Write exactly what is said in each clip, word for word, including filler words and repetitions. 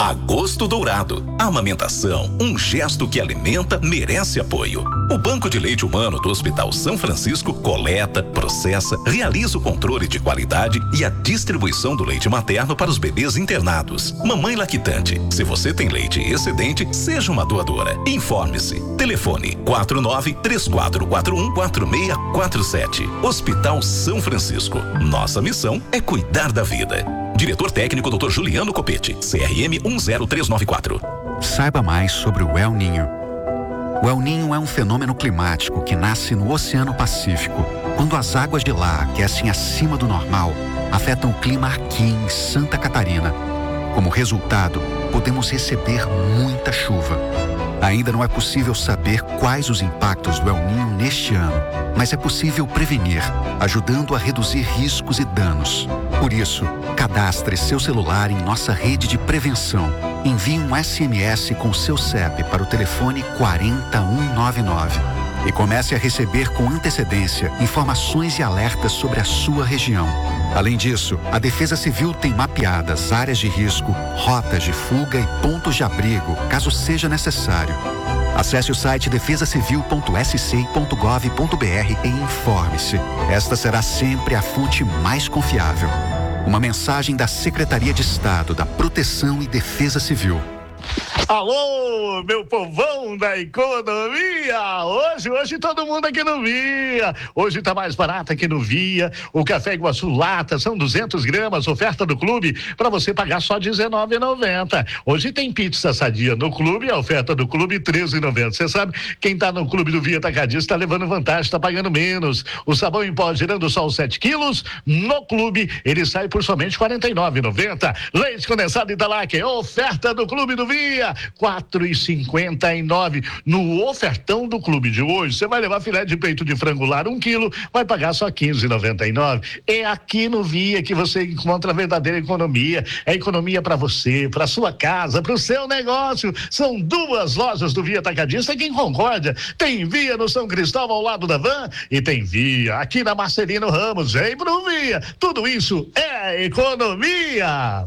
Agosto Dourado. A amamentação, um gesto que alimenta, merece apoio. O Banco de Leite Humano do Hospital São Francisco coleta, processa, realiza o controle de qualidade e a distribuição do leite materno para os bebês internados. Mamãe lactante, se você tem leite excedente, seja uma doadora. Informe-se. Telefone quatro nove três quatro quatro um quatro seis quatro sete. Hospital São Francisco. Nossa missão é cuidar da vida. Diretor técnico doutor Juliano Copete, C R M um zero três nove quatro. Saiba mais sobre o El Niño. O El Niño é um fenômeno climático que nasce no Oceano Pacífico. Quando as águas de lá aquecem acima do normal, afetam o clima aqui em Santa Catarina. Como resultado, podemos receber muita chuva. Ainda não é possível saber quais os impactos do El Niño neste ano, mas é possível prevenir, ajudando a reduzir riscos e danos. Por isso, cadastre seu celular em nossa rede de prevenção. Envie um S M S com seu C E P para o telefone quatro zero um nove nove e comece a receber com antecedência informações e alertas sobre a sua região. Além disso, a Defesa Civil tem mapeadas áreas de risco, rotas de fuga e pontos de abrigo, caso seja necessário. Acesse o site defesa civil ponto s c ponto gov ponto b r e informe-se. Esta será sempre a fonte mais confiável. Uma mensagem da Secretaria de Estado da Proteção e Defesa Civil. Alô, meu povão da economia! Hoje, hoje todo mundo aqui no Via. Hoje tá mais barato aqui no Via. O café Iguaçu Lata são duzentas gramas, oferta do clube, para você pagar só dezenove reais e noventa centavos. Hoje tem pizza sadia no clube, a oferta do clube treze reais e noventa centavos. Você sabe, quem tá no clube do Via Atacadista tá levando vantagem, tá pagando menos. O sabão em pó girando só os sete quilos, no clube ele sai por somente quarenta e nove reais e noventa centavos. Leite condensado Italac, oferta do clube do Via, quatro reais e cinquenta e nove centavos. No ofertão do clube de hoje, você vai levar filé de peito de frango lar um quilo, vai pagar só quinze reais e noventa e nove centavos. É aqui no Via que você encontra a verdadeira economia. É economia para você, para sua casa, para o seu negócio. São duas lojas do Via Atacadista aqui em Concórdia. Tem Via no São Cristóvão ao lado da Van e tem Via aqui na Marcelino Ramos. Vem pro Via. Tudo isso é economia.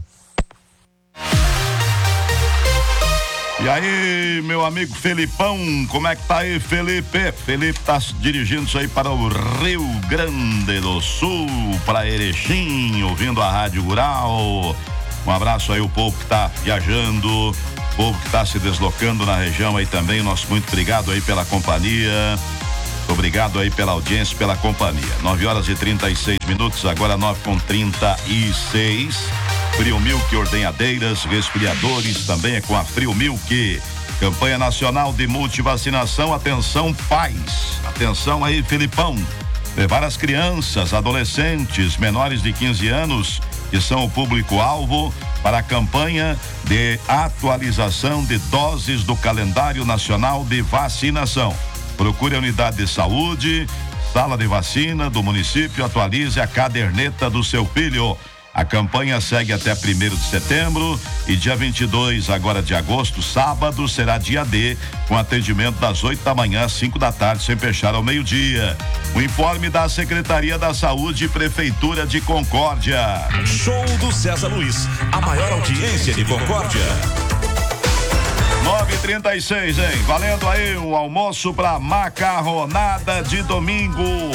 E aí, meu amigo Felipão, como é que tá aí, Felipe? Felipe tá dirigindo-se aí para o Rio Grande do Sul, para Erechim, ouvindo a Rádio Rural. Um abraço aí ao povo que tá viajando, o povo que tá se deslocando na região aí também. Nosso muito obrigado aí pela companhia. Obrigado aí pela audiência, pela companhia. nove horas e trinta e seis minutos, agora nove com trinta e seis. Frio Milk, ordenhadeiras, resfriadores, também é com a Frio Milk. Campanha Nacional de Multivacinação, atenção pais. Atenção aí, Felipão. Levar as crianças, adolescentes, menores de quinze anos, que são o público-alvo, para a campanha de atualização de doses do calendário nacional de vacinação. Procure a unidade de saúde, sala de vacina do município, atualize a caderneta do seu filho. A campanha segue até primeiro de setembro e dia vinte e dois agora de agosto, sábado, será dia D, com atendimento das oito da manhã às cinco da tarde, sem fechar ao meio-dia. O informe da Secretaria da Saúde e Prefeitura de Concórdia. Show do César Luiz, a maior audiência de Concórdia. nove e trinta e seis, hein? Valendo aí o almoço pra macarronada de domingo.